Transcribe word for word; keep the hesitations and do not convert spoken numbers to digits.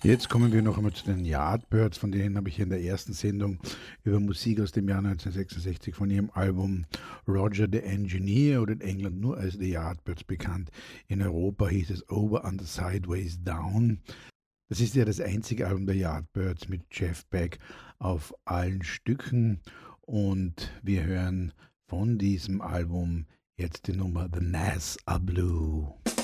Jetzt kommen wir noch einmal zu den Yardbirds, von denen habe ich in der ersten Sendung über Musik aus dem Jahr neunzehnhundertsechsundsechzig von ihrem Album Roger the Engineer oder in England nur als The Yardbirds bekannt. In Europa hieß es Over Under Sideways Down. Das ist ja das einzige Album der Yardbirds mit Jeff Beck auf allen Stücken und wir hören von diesem Album jetzt die Nummer The Nas Are Blue.